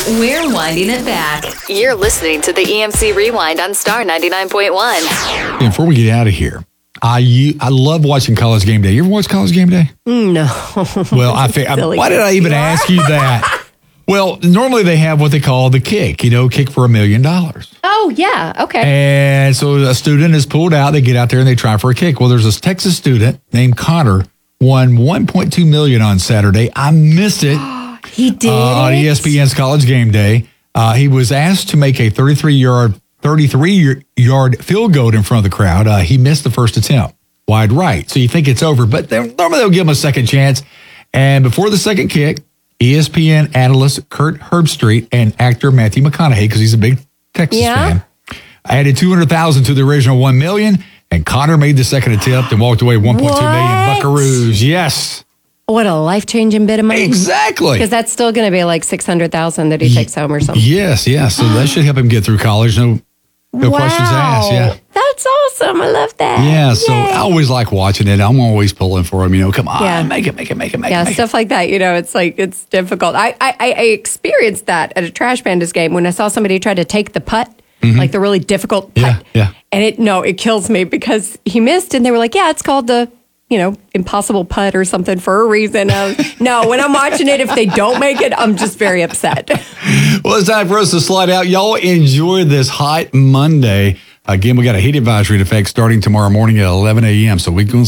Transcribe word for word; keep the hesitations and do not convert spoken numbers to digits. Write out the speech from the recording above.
We're winding it back. You're listening to the E M C Rewind on Star ninety-nine point one. Before we get out of here, I I love watching College Game Day. You ever watch College Game Day? No. Well, I think, why did I even ask you that? Well, normally they have what they call the kick, you know, kick for a million dollars. Oh, yeah. Okay. And so a student is pulled out. They get out there and they try for a kick. Well, there's this Texas student named Connor, won one point two million dollars on Saturday. I missed it. He did? Uh, on E S P N's College Game Day. Uh, he was asked to make a thirty-three yard field goal in front of the crowd. Uh, he missed the first attempt, wide right. So you think it's over, but normally they'll give him a second chance. And before the second kick, E S P N analyst Kurt Herbstreit and actor Matthew McConaughey, because he's a big Texas yeah. fan, added two hundred thousand dollars to the original one million dollars, and Connor made the second attempt and walked away one point two million buckaroos. Yes. What a life-changing bit of money. Exactly. Because that's still going to be like six hundred thousand dollars that he takes home or something. Yes, yes. So that should help him get through college. No, no wow. questions asked. Yeah. That's awesome. I love that. Yeah, so Yay. I always like watching it. I'm always pulling for him. You know, come on, Yeah. make it, make it, make it, make Yeah, it. Make stuff it. like that. You know, it's like, it's difficult. I, I, I experienced that at a Trash Pandas game when I saw somebody try to take the putt, mm-hmm. like the really difficult putt. Yeah, yeah. And it, no, it kills me because he missed and they were like, yeah, it's called the, you know, impossible putt or something for a reason. Uh, no, when I'm watching it, if they don't make it, I'm just very upset. Well, it's time for us to slide out. Y'all enjoy this hot Monday. Again, we got a heat advisory in effect starting tomorrow morning at eleven a.m. So we're going to